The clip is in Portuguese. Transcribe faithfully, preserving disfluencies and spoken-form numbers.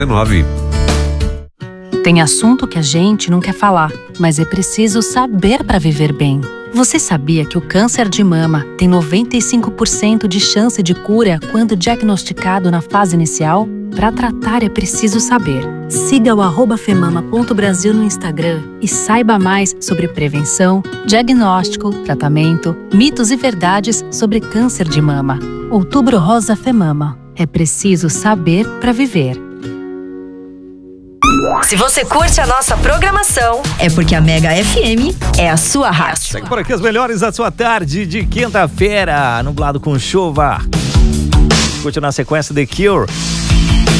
nove. Tem assunto que a gente não quer falar, mas é preciso saber para viver bem. Você sabia que o câncer de mama tem noventa e cinco por cento de chance de cura quando diagnosticado na fase inicial? Para tratar é preciso saber. Siga o arroba femama ponto brasil no Instagram e saiba mais sobre prevenção, diagnóstico, tratamento, mitos e verdades sobre câncer de mama. Outubro Rosa Femama. É preciso saber para viver. Se você curte a nossa programação, é porque a Mega F M é a sua rádio. Segue por aqui as melhores da sua tarde de quinta-feira, nublado com chuva. Curte na sequência The Cure.